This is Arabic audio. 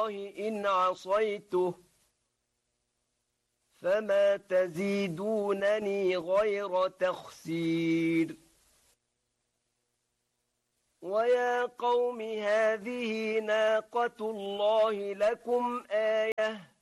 الله إن عصيته فما تزيدونني غير تخسير ويا قوم هذه ناقة الله لكم آية